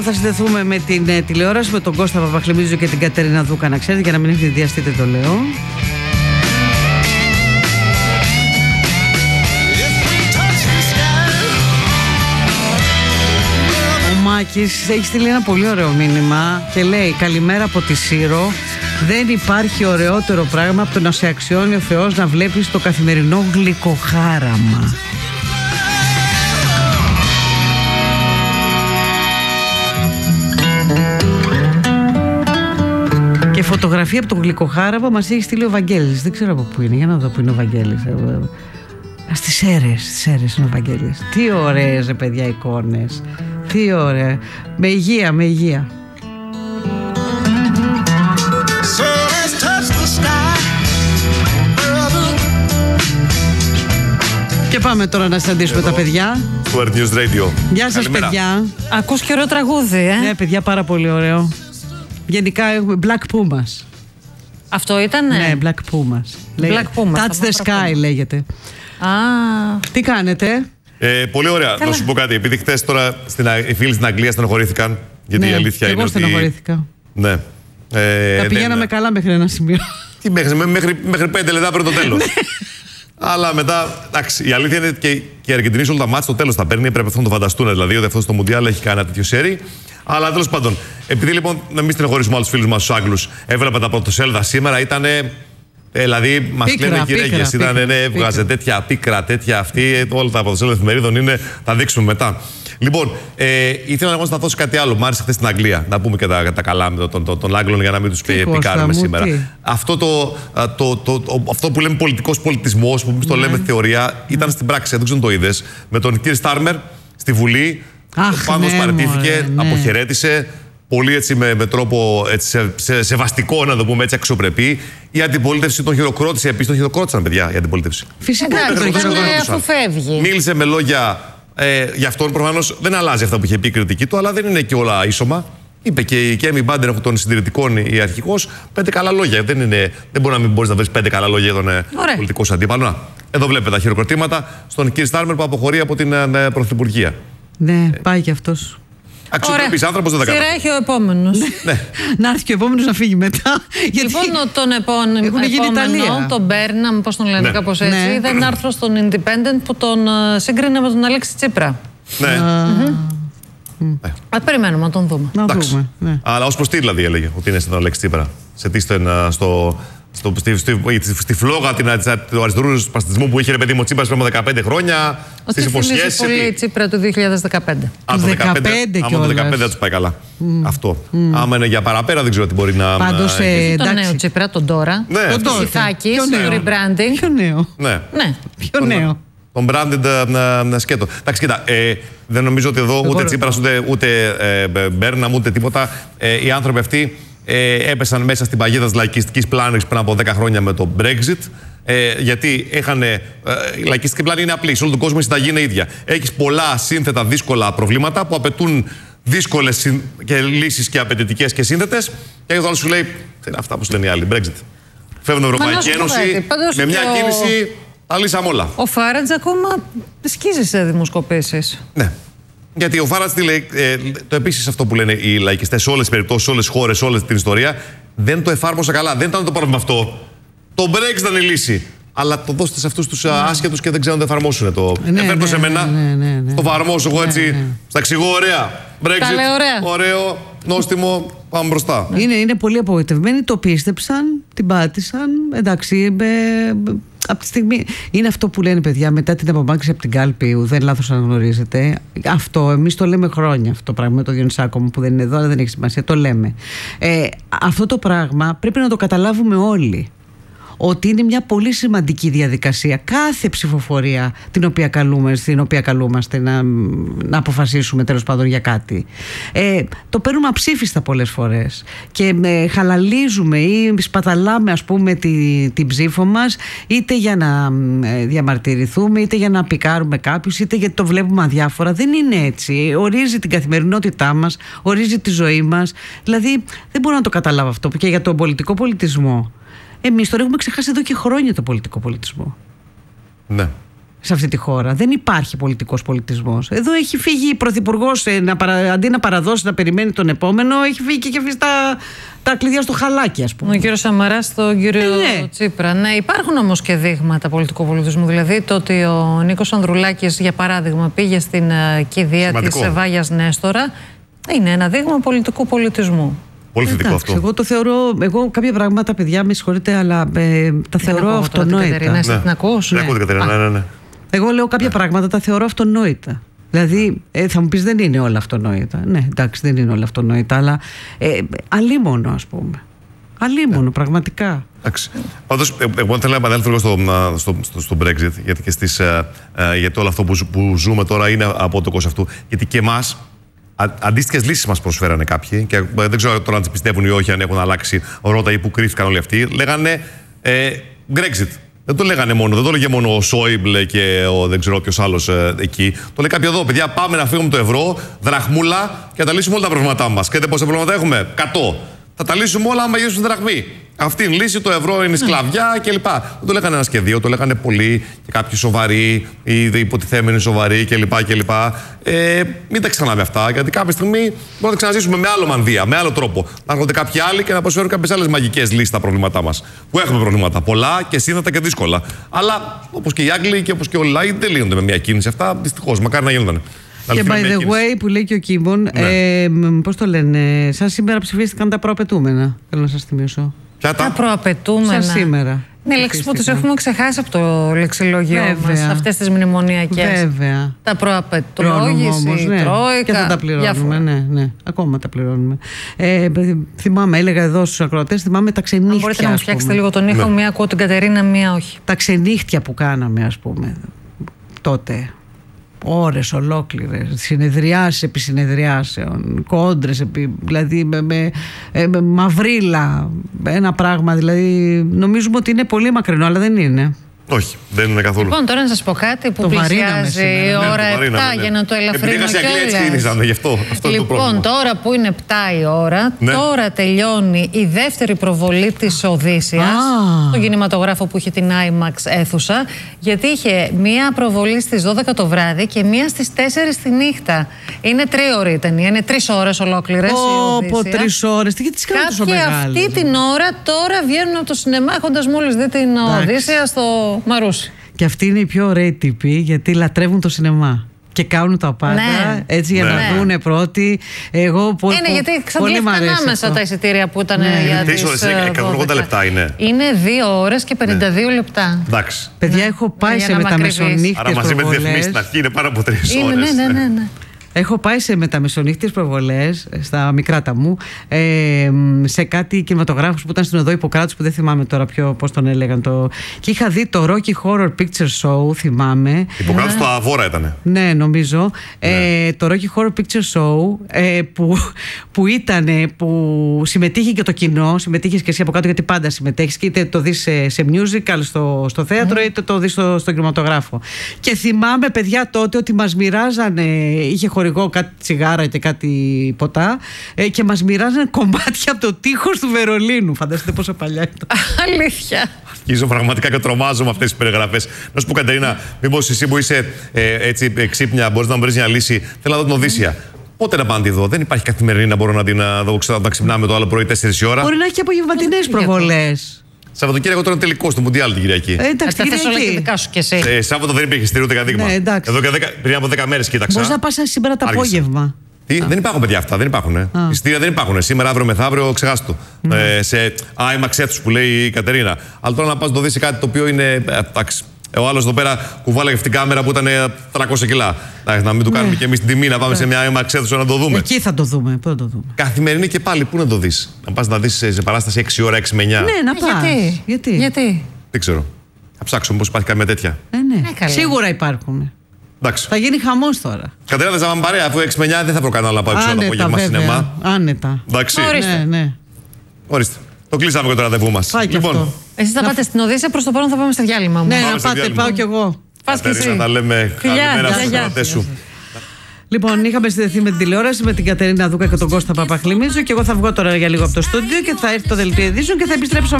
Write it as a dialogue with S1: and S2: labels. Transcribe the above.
S1: Θα συνδεθούμε με την τηλεόραση, με τον Κώστα Παπαχλημίζο και την Κατερίνα Δούκα, να ξέρετε, για να μην ευνηδιαστείτε, το λέω. Ο Μάκης έχει στείλει ένα πολύ ωραίο μήνυμα και λέει: καλημέρα από τη Σύρο. Δεν υπάρχει ωραιότερο πράγμα από το να σε αξιώνει ο Θεός να βλέπεις το καθημερινό γλυκοχάραμα. Και φωτογραφία από το γλυκοχάραμα μας έχει στείλει ο Βαγγέλης. Δεν ξέρω από πού είναι, για να δω πού είναι ο Βαγγέλης. Στις Σέρρες είναι ο Βαγγέλης. Τι ωραίες ρε παιδιά εικόνες. Τι ωραία. Με υγεία, με υγεία. Και πάμε τώρα να συναντήσουμε τα παιδιά.
S2: Του Earth News Radio.
S1: Γεια σας, παιδιά.
S3: Ακούς και ωραίο τραγούδι,
S1: Ναι, παιδιά, πάρα πολύ ωραίο. Γενικά έχουμε Black Pumas.
S3: Αυτό ήτανε?
S1: Ναι, Black Pumas.
S3: Black Pumas.
S1: Touch the Sky λέγεται. Τι κάνετε?
S2: Πολύ ωραία. Να σου πω κάτι. Επειδή χτες τώρα οι φίλοι στην Αγγλία στενοχωρήθηκαν. Γιατί η αλήθεια είναι ότι...
S1: Εγώ στενοχωρήθηκα.
S2: Ναι.
S1: Τα πηγαίναμε καλά μέχρι ένα σημείο.
S2: Τι μέχρι 5 λεπτά πριν το τέλος. Αλλά μετά, εντάξει, η αλήθεια είναι και η Αργεντινή σε όλα τα μάτια στο τέλος τα παίρνει. Πρέπει να το φανταστούν. Δηλαδή ότι αυτό στο Μουντιάλ έχει κάνει ένα τέτοιο σέρι. Αλλά τέλος πάντων, επειδή λοιπόν να μην στενοχωρήσουμε άλλους φίλους μας τους Άγγλους, έβλεπα τα πρωτοσέλιδα σήμερα, ήταν. Δηλαδή, μας λένε γυρέγγες, έβγαζε τέτοια πίκρα, τέτοια αυτή. Όλα τα πρωτοσέλιδα εφημερίδων είναι. Θα δείξουμε μετά. Λοιπόν, ήθελα να σταθώ σε κάτι άλλο. Μ' άρεσε χθες στην Αγγλία. Να πούμε και τα καλά με των Άγγλων για να μην τους πικάρουμε σήμερα. Αυτό που λέμε πολιτικός πολιτισμός, που εμείς το λέμε θεωρία, ήταν στην πράξη. Δεν ξέρω αν το είδες. Με τον κύριο Στάρμερ στη Βουλή. Πάνω παραιτήθηκε, αποχαιρέτησε. Πολύ έτσι με τρόπο έτσι, σεβαστικό, να το πούμε έτσι, αξιοπρεπή. Η αντιπολίτευση τον χειροκρότησε. Επίσης τον χειροκρότησαν, παιδιά, η αντιπολίτευση.
S1: Φυσικά
S3: τον χειροκρότησαν. Αφού φεύγει.
S2: Μίλησε με λόγια. Γι' αυτόν προφανώς δεν αλλάζει αυτά που είχε πει η κριτική του, αλλά δεν είναι και όλα ίσωμα. Είπε και η Κέμι Μπάντεν των συντηρητικών, η αρχηγός, 5 καλά λόγια. Δεν μπορεί να μην μπορείς να βρεις 5 καλά λόγια για τον πολιτικό σου αντίπαλο. Εδώ βλέπετε τα χειροκροτήματα στον κύριο Στάρμερ που αποχωρεί από την Πρωθυπουργία.
S1: Ναι, πάει κι αυτός.
S2: Αξιοπρεπής άνθρωπος, δεν τα κάνει.
S3: Σειρά έχει ο επόμενος.
S1: Να έρθει και ο επόμενος να φύγει μετά.
S3: Λοιπόν, τον επόμενο, τον Μπέρναμ, πώς τον λένε, κάπως έτσι, είδα ένα άρθρο στον Independent που τον σύγκρινε με τον Αλέξη Τσίπρα.
S2: Ναι.
S3: Περιμένουμε να τον δούμε.
S1: Να δούμε.
S2: Αλλά ως προς τι δηλαδή έλεγε ότι είναι στον Αλέξη Τσίπρα? Σε τι στη φλόγα του αριστερού σπαστισμού που είχε, ρε παιδί μου, ο Τσίπρας πριν από 15 χρόνια, στις υποσχέσεις.
S3: Πολύ η Τσίπρα του 2015.
S2: Αν το 2015 δεν τους πάει καλά. Αυτό. Άμα είναι για παραπέρα, δεν ξέρω τι μπορεί να.
S1: Πάντως,
S3: τον νέο Τσίπρα, τον τώρα. Τον Τσιφάκη, το rebranding.
S1: Ποιο νέο?
S2: Ναι.
S1: Ποιο νέο?
S2: Τον branded σκέτο. Εντάξει, κοίτα, δεν νομίζω ότι εδώ ούτε Τσίπρας, ούτε Μπέρναμ, ούτε τίποτα. Οι άνθρωποι αυτοί έπεσαν μέσα στην παγίδα της λαϊκιστικής πλάνης πριν από 10 χρόνια με το Brexit. Γιατί η λαϊκιστική πλάνη είναι απλή. Σε όλο τον κόσμο η συνταγή είναι ίδια. Έχεις πολλά σύνθετα δύσκολα προβλήματα που απαιτούν δύσκολες λύσεις και απαιτητικές και σύνθετες. Και ο άλλος σου λέει: αυτά που σου λένε οι άλλοι. Brexit. Φεύγουν την Ευρωπαϊκή Ένωση. Με μια κίνηση τα λύσαμε όλα. Ο
S3: Φάραντζ ακόμα σκίζει σε δημοσκοπήσεις.
S2: Ναι. Γιατί ο Φάραντζ τι λέει, το επίσης αυτό που λένε οι λαϊκιστές σε όλες τις περιπτώσεις, σε όλες τις χώρες, σε όλη την ιστορία, δεν το εφάρμοσα καλά. Δεν ήταν το πρόβλημα αυτό. Το Brexit ήταν η λύση. Αλλά το δώστε σε αυτούς τους άσχετους και δεν ξέρουν να το εφαρμόσουν. Φέρνω σε μένα. Το εφαρμόσω εγώ έτσι. Στα εξηγώ ωραία. Brexit. Ωραίο. Νόστιμο. Πάμε μπροστά.
S1: Είναι πολύ απογοητευμένοι. Το πίστεψαν. Την πάτησαν. Εντάξει. Από τη στιγμή. Είναι αυτό που λένε, παιδιά, μετά την απομάκρυνση από την κάλπη, ουδέν λάθος αναγνωρίζεται. Αυτό, εμείς το λέμε χρόνια αυτό το πράγμα με τον Διονυσάκο μου που δεν είναι εδώ, αλλά δεν έχει σημασία. Το λέμε. Αυτό το πράγμα πρέπει να το καταλάβουμε όλοι. Ότι είναι μια πολύ σημαντική διαδικασία κάθε ψηφοφορία στην οποία καλούμαστε να αποφασίσουμε τέλος πάντων για κάτι. Το παίρνουμε αψήφιστα πολλές φορές και χαλαλίζουμε ή σπαταλάμε, ας πούμε, την ψήφο μας, είτε για να διαμαρτυρηθούμε, είτε για να πικάρουμε κάποιους, είτε γιατί το βλέπουμε αδιάφορα. Δεν είναι έτσι. Ορίζει την καθημερινότητά μας, ορίζει τη ζωή μας. Δηλαδή δεν μπορώ να το καταλάβω αυτό και για τον πολιτικό πολιτισμό. Εμείς τώρα έχουμε ξεχάσει εδώ και χρόνια το πολιτικό πολιτισμό.
S2: Ναι.
S1: σε αυτή τη χώρα. Δεν υπάρχει πολιτικός πολιτισμός. Εδώ έχει φύγει η πρωθυπουργός, αντί να παραδώσει, να περιμένει τον επόμενο, έχει φύγει και αφήσει τα κλειδιά στο χαλάκι, ας πούμε.
S3: Ο κύριος Σαμαράς στον κύριο Τσίπρα. Ναι, υπάρχουν όμως και δείγματα πολιτικού πολιτισμού. Δηλαδή το ότι ο Νίκος Ανδρουλάκης, για παράδειγμα, πήγε στην κηδεία της Βάγιας Νέστορα, είναι ένα δείγμα πολιτικού πολιτισμού.
S2: Πολύ θετικό αυτό.
S1: Εγώ το θεωρώ, κάποια πράγματα, παιδιά, με συγχωρείτε, αλλά τα θεωρώ αυτονόητα.
S3: Την ακούς?
S2: Ναι, ακούω την Κατερίνα, ναι.
S1: Εγώ λέω κάποια πράγματα τα θεωρώ αυτονόητα. Δηλαδή, θα μου πεις δεν είναι όλα αυτονόητα. Ναι, εντάξει, δεν είναι όλα αυτονόητα, αλλά αλίμονο, ας πούμε. Αλίμονο, πραγματικά.
S2: Εντάξει. Πάντως, εγώ θέλω να επανέλθω λίγο στο Brexit, γιατί και γιατί όλο αυτό που ζούμε τώρα είναι απότοκος αυτού. Γιατί και εμάς αντίστοιχες λύσεις μας προσφέρανε κάποιοι, και δεν ξέρω τώρα αν τις πιστεύουν ή όχι, αν έχουν αλλάξει ρότα ή που κρύφτηκαν όλοι αυτοί. Λέγανε Brexit. Δεν το λέγανε μόνο, δεν το λέγε μόνο ο Σόιμπλε και δεν ξέρω ποιος άλλος εκεί. Το λέει κάποιοι εδώ, παιδιά, πάμε να φύγουμε το ευρώ, δραχμούλα και να τα λύσουμε όλα τα προβλήματά μας. Και πόσα προβλήματα έχουμε? 100. Θα τα λύσουμε όλα άμα γυρίσουν δραχμή. Αυτή είναι η λύση, το ευρώ είναι η σκλαβιά κλπ. Δεν το λέγανε ένα και δύο, το λέγανε πολλοί και κάποιοι σοβαροί ή υποτιθέμενοι σοβαροί κλπ. Μην τα ξανάμε αυτά, γιατί κάποια στιγμή μπορούμε να τα ξαναζήσουμε με άλλο μανδύα, με άλλο τρόπο. Να έρχονται κάποιοι άλλοι και να προσφέρουν κάποιες άλλες μαγικές λύσεις στα προβλήματά μας. Που έχουμε προβλήματα πολλά και σύνθετα και δύσκολα. Αλλά όπως και οι Άγγλοι και όπως και όλοι οι λαοί δεν λύνονται με μια κίνηση αυτά. Δυστυχώς, μακάρι να γίνονταν.
S1: Και by the way, που λέει και ο Κίμπον, πώς το λένε, σαν σήμερα ψηφίστηκαν τα προαπαιτούμενα. Θέλω να σας θυμίσω.
S3: Τα προαπαιτούμενα.
S1: Σαν σήμερα.
S3: Ναι, λέξεις που τις έχουμε ξεχάσει από το λεξιλόγιο μας, αυτές τις μνημονιακές.
S1: Βέβαια.
S3: Τα προαπαιτούμενη, τρόικα.
S1: Και θα τα πληρώνουμε, ναι. Ακόμα τα πληρώνουμε. Θυμάμαι, έλεγα εδώ στους ακροατές, θυμάμαι τα ξενύχτια.
S3: Μπορείτε να μου φτιάξετε λίγο τον ήχο, μία ακούω την Κατερίνα, μία όχι.
S1: Τα ξενύχτια που κάναμε, ας πούμε, τότε. Ώρες ολόκληρες, συνεδριάσεις επί συνεδριάσεων, κόντρες, δηλαδή με μαυρίλα, ένα πράγμα, δηλαδή νομίζουμε ότι είναι πολύ μακρινό, αλλά δεν είναι.
S2: Όχι, δεν είναι καθόλου.
S3: Λοιπόν, τώρα να σας πω κάτι που πλησιάζει η ώρα 7 για να το ελαφρύνω κιόλας. Λοιπόν, τώρα που είναι 7 η ώρα, τώρα τελειώνει η δεύτερη προβολή της Οδύσσιας, στον κινηματογράφο που είχε την IMAX αίθουσα, γιατί είχε μία προβολή στις 12 το βράδυ και μία στις 4 τη νύχτα. Είναι 3ωρη η ταινία, είναι 3 ώρες ολόκληρες.
S1: Πω, 3 ώρες, γιατί τις κάνουν τόσο μεγάλες?
S3: Κάποιοι αυτή την ώρα τώρα βγαίνουν από το σινεμά έχοντας μόλις δει την Οδύσσια στο Μαρούσι.
S1: Και αυτοί είναι οι πιο ωραίοι τύποι, γιατί λατρεύουν το σινεμά. Και κάνουν τα πάντα έτσι για να δούνε πρώτοι. Εγώ
S3: γιατί ξαντλήθηκαν άμεσα τα εισιτήρια που ήταν για τις
S2: 180 λεπτά είναι.
S3: Είναι 2 ώρες και 52 λεπτά.
S2: Εντάξει.
S1: Παιδιά, έχω πάει σε μεταμεσονύχτιες προβολές.
S2: Άρα μαζί με τη διαφημίση στην αρχή είναι πάνω από 3 ώρες.
S3: Ναι.
S1: Έχω πάει σε μεταμεσονύχτιες προβολές στα μικράτα μου, σε κάτι κινηματογράφους που ήταν στην οδό Ιπποκράτους, που δεν θυμάμαι τώρα πώς τον έλεγαν και είχα δει το Rocky Horror Picture Show, θυμάμαι.
S2: Ιπποκράτους το Αβόρα ήτανε.
S1: Ναι, νομίζω. Το Rocky Horror Picture Show που που συμμετείχε και το κοινό, συμμετείχες και εσύ από κάτω, γιατί πάντα συμμετέχεις, και είτε το δεις σε musical στο θέατρο, είτε το δεις στο κινηματογράφο. Και θυμάμαι, παιδιά, τότε ότι μας μοιράζανε, είχε χορηγό κάτι τσιγάρα και κάτι ποτά, και μας μοιράζανε κομμάτια από το τείχος του Βερολίνου. Φανταστείτε πόσο παλιά ήταν.
S3: Αλήθεια.
S2: Αρχίζω πραγματικά και τρομάζω με αυτές τις περιγραφές. Να σου πω, Κατερίνα, μήπως εσύ που είσαι έτσι ξύπνια, μπορείς να μου βρεις μια λύση? Θέλω να δω την Οδύσσια. Πότε να πάνε τη δω? Δεν υπάρχει καθημερινή να μπορώ να τα ξυπνάμε το άλλο πρωί 4 η ώρα.
S1: Μπορεί να έχει και απογευματινές προβολές.
S2: Σαββατοκύριακο τώρα είναι τελικό στο Μουντιάλ την Κυριακή.
S3: Εντάξει, τα θες όλα και δικά σου κι εσύ.
S2: Σάββατο δεν υπήρχε εισιτήριο ούτε καν δείγμα. Πριν από 10 μέρες κοίταξα.
S1: Μπορείς να πας σήμερα το απόγευμα.
S2: Δεν υπάρχουν, παιδιά, αυτά. Δεν υπάρχουν. Εισιτήρια δεν υπάρχουν. Σήμερα, αύριο, μεθαύριο, ξεχάστο. Σε IMAX αίθουσες που λέει η Κατερίνα. Αλλά τώρα να πας να το δεις σε κάτι το οποίο είναι. Ο άλλος εδώ πέρα κουβάλαγε αυτή την κάμερα που ήταν 300 κιλά. Να μην του κάνουμε και εμείς την τιμή να πάμε σε μια IMAX αίθουσα να το δούμε.
S1: Εκεί θα το δούμε. Πού θα το δούμε?
S2: Καθημερινή και πάλι, πού να το δεις? Να πας να δεις σε παράσταση 6 ώρα, 6 με 9.
S1: Ναι, να πας.
S3: Γιατί?
S2: Δεν ξέρω. Θα ψάξω μήπως υπάρχει καμία τέτοια.
S1: Ναι. Σίγουρα υπάρχουν.
S2: Εντάξει.
S1: Θα γίνει χαμός τώρα.
S2: Κατερίνα, δεν θα πάμε παρέα, αφού 6 με 9 δεν θα προκάνω να πάω έξω το απόγευμα σινεμά.
S1: Άνετα.
S2: Εντάξει.
S1: Ναι.
S2: Ορίστε. Το κλείσαμε και το ραντεβού μας.
S1: Λοιπόν,
S3: εσείς θα πάτε στην Οδύσσια, προς το παρόν θα πάμε σε διάλειμμα.
S1: Ναι, να πάτε, πάω κι εγώ.
S3: Πας και εσύ.
S2: Να τα λέμε καλημέρα στους ακροατές σου.
S1: Λοιπόν, είχαμε συνδεθεί με την τηλεόραση με την Κατερίνα Δούκα και τον Κώστα Παπαχλημίζο, και εγώ θα βγω τώρα για λίγο από το στούντιο και θα έρθει το δελτίο ειδήσεων και θα επιστρέψω